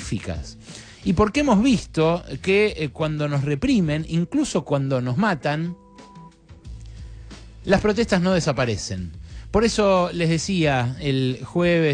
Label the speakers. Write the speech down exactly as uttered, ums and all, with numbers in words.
Speaker 1: pacíficas. Y porque hemos visto que eh, cuando nos reprimen, incluso cuando nos matan, las protestas no desaparecen. Por eso les decía el jueves